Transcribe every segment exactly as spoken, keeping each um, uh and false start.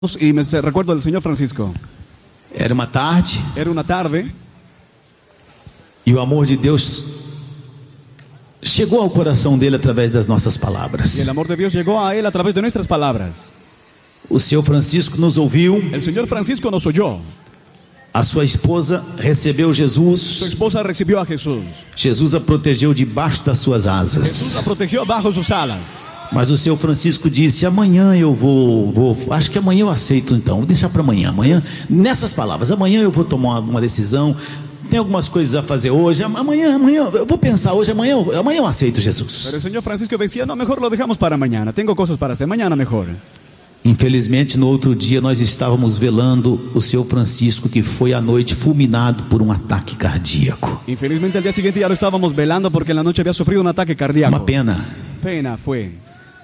Y me recuerdo del señor Francisco. Era uma tarde Era una tarde e o amor de Deus chegou ao coração dele através das nossas y palavras. el amor de Dios llegó a él a través de nuestras palabras. O seu Francisco nos ouviu, El señor Francisco nos oyó. a sua esposa recebeu Su Jesus, esposa recibió a Jesús. Jesus a protegeu debaixo das suas Jesús la asas. protegió bajo sus alas. Mas o seu Francisco disse: amanhã eu vou, vou acho que amanhã eu aceito, então vou deixar para amanhã. Amanhã, nessas palavras, amanhã eu vou tomar uma decisão. Tem algumas coisas a fazer hoje. Amanhã, amanhã eu vou pensar hoje. Amanhã, amanhã eu aceito Jesus. Pero el señor Francisco decía, no, mejor lo dejamos para mañana. Tengo cosas para hacer, mañana mejor. Infelizmente, no outro dia nós estávamos velando o seu Francisco, que foi à noite fulminado por um ataque cardíaco. Infelizmente al día siguiente ya lo estábamos velando porque en la noche había sufrido un ataque cardíaco. Uma pena. Pena fue.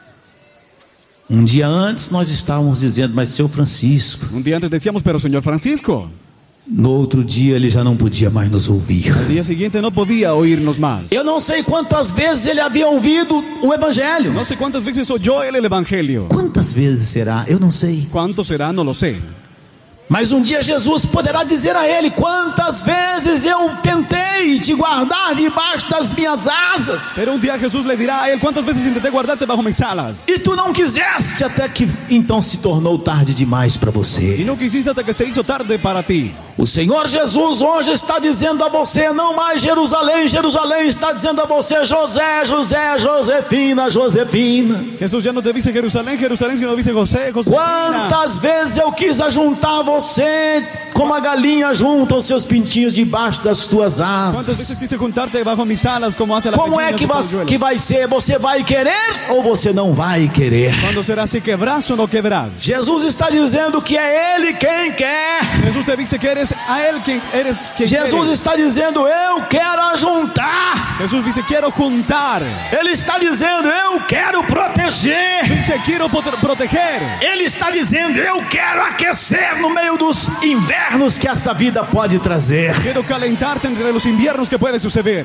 Um dia antes nós estávamos dizendo: mas seu Francisco. Un día antes decíamos, pero señor Francisco. No outro dia ele já não podia mais nos ouvir. Al día siguiente no podía oírnos más. Eu não sei quantas vezes ele havia ouvido o Evangelho. No sé cuántas veces oyó él el evangelio. Quantas vezes será? Eu não sei. ¿Cuánto será? No lo sé. Mas um dia Jesus poderá dizer a ele: quantas vezes eu tentei te guardar debaixo das minhas asas, Pero un día Jesús le dirá a él, ¿cuántas veces intenté guardarte bajo mis alas? e tu não quiseste, até que então se tornou tarde demais para Y você. no quisiste hasta que se hizo tarde para ti. O Senhor Jesus hoje está dizendo a você: não mais Jerusalém, Jerusalém, está dizendo a você: José, José, Josefina, Josefina. Jesús ya no te dice Jerusalén, Jerusalén, sino dice José, José. Quantas vezes eu quis ajuntar você como a galinha junta os seus pintinhos debaixo das tuas ¿Cuántas veces asas. quise juntarte bajo mis alas como hace la Como gallina é en que su vai, polluelo? que vai ser? Você vai querer ou você não vai querer? ¿Cuándo será si quebrás o no quebrás? Jesus está dizendo que é Ele quem quer. Jesús te dice que eres a él quien eres quien Jesus quiere. está dizendo: eu quero ajuntar. Jesús dice quiero juntar. Ele está dizendo: eu quero proteger. Dice quiero pot- proteger. Ele está dizendo: eu quero aquecer no meio dos invernos que essa vida pode trazer. Quiero calentarte entre los inviernos que puede suceder.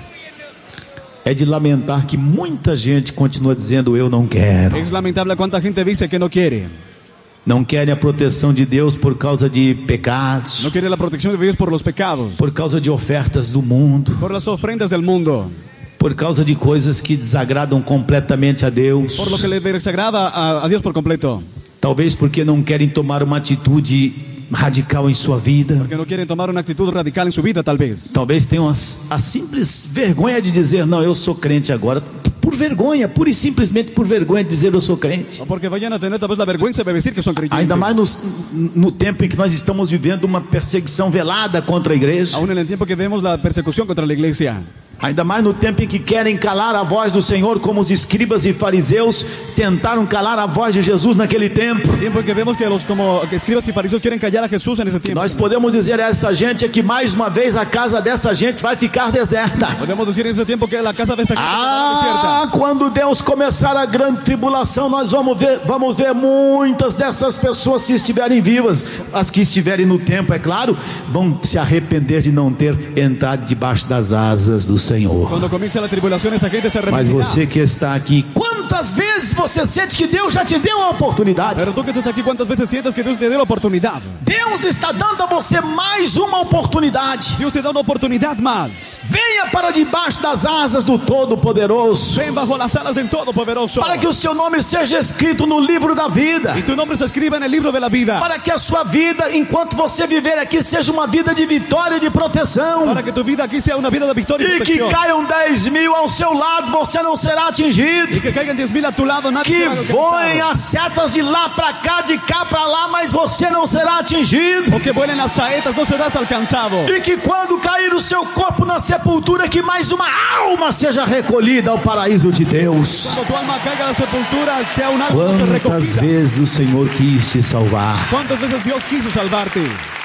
É de lamentar que muita gente continua dizendo: eu não quero. Es lamentable cuánta gente dice que no quiere. Não querem a proteção de Deus por causa de pecados, No quiere la protección de Dios por los pecados, por causa de ofertas do mundo, por las ofrendas del mundo, por causa de coisas que desagradam completamente a Deus. por lo que le desagrada a, a Dios por completo. Talvez porque não querem tomar uma atitude radical em sua vida. Porque no quieren tomar una actitud radical en su vida, tal vez. Talvez tenham a, a simples vergonha de dizer: não, eu sou crente agora. Por vergonha, pura e simplesmente por vergonha de dizer: eu sou crente. O porque vayan a tener tal vez la vergüenza de decir que son creyentes. Ainda mais no, no tempo em que nós estamos vivendo uma perseguição velada contra a igreja. Aún en el tiempo que vemos la persecución contra la iglesia. Ainda mais no tempo em que querem calar a voz do Senhor, como os escribas e fariseus tentaram calar a voz de Jesus naquele tempo. Tiempo en que vemos que los como que escribas y fariseos quieren callar a Jesús en ese tiempo. Nós podemos dizer a essa gente é que mais uma vez a casa dessa gente vai ficar deserta. Podemos decir en ese tiempo que la casa de esta gente Ah, estará desierta. quando Deus começar a grande tribulação, nós vamos ver, vamos ver muitas dessas pessoas, se estiverem vivas, as que estiverem no tempo, é claro, vão se arrepender de não ter entrado debaixo das asas do Senhor. Cuando comience la tribulación, esa gente se Mas arrepentirá. você que está aqui, quantas vezes você sente que Deus já te deu uma oportunidade? Pero tú que estás aquí, ¿cuántas veces sientes que Dios te dio la oportunidad? Deus está dando a você mais uma oportunidade. Dios te da una oportunidad más. Venha para debaixo das asas do Todo-Poderoso, Ven bajo las alas del Todopoderoso. para que o seu nome seja escrito no livro da vida, Y tu nombre se escriba en el libro de la vida. para que a sua vida, enquanto você viver aqui, seja uma vida de vitória e de proteção. Para que tu vida aquí sea una vida de victoria y E que protección. caiam dez mil ao seu lado, você não será atingido. Y que caigan diez mil a tu lado, nadie Que será voem alcanzado. as setas de lá para cá, de cá para lá, mas você não será atingido. O que vuelen las saetas, no serás alcanzado. E que quando cair o seu corpo na sepultura, que mais uma alma seja recolhida ao paraíso de Deus. Cuando tu alma caiga a la sepultura, sea un alma que se Quantas recogida. vezes o Senhor quis te salvar? ¿Cuántas veces Dios quiso salvarte?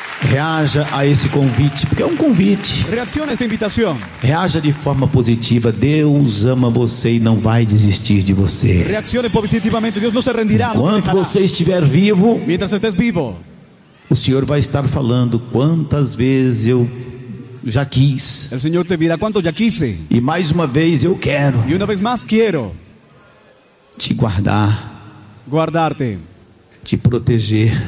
Reaja a esse convite, porque é um convite. Reacciona a esta invitación. Reaja de forma positiva. Deus ama você e não vai desistir de você. Reaccione positivamente. Dios no se rendirá. No te Enquanto dejará. você estiver vivo, Mientras estés vivo, o Senhor vai estar falando: quantas vezes eu já quis, el Señor te dirá cuánto ya quise. e mais uma vez eu quero Y una vez más quiero te guardar, guardarte. te proteger